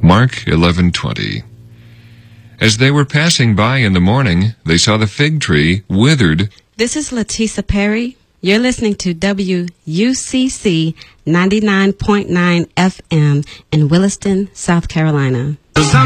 Mark 11:20. As they were passing by in the morning, they saw the fig tree withered. This is Latisa Perry. You're listening to WUCC 99.9 FM in Williston, South Carolina.